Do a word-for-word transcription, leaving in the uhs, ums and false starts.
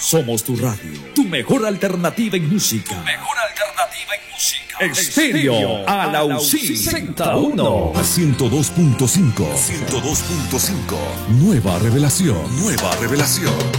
Somos tu radio, tu mejor alternativa en música. Tu mejor alternativa en música. Estéreo Alausí sesenta y uno. ciento dos punto cinco. ciento dos punto cinco. Nueva revelación. Nueva revelación.